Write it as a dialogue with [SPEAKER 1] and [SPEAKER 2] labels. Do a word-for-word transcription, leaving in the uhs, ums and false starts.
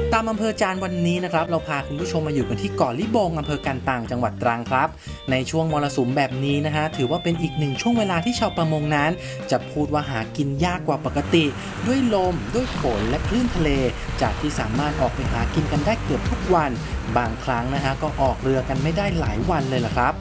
[SPEAKER 1] ตามอำเภอจานวันนี้นะครับเราพาคุณผู้ชมมาอยู่กันที่เกาะลิบงอำเภอกันตังจังหวัดตรังครับในช่วงมรสุมแบบนี้นะฮะถือว่าเป็นอีกหนึ่งช่วงเวลาที่ชาวประมงนั้นจะพูดว่าหากินยากกว่าปกติด้วยลมด้วยฝนและคลื่นทะเลจากที่สามารถออกไปหากินกันได้เกือบทุกวันบางครั้งนะฮะก็ออกเรือกันไม่ได้หลายวันเลยล่ะครับ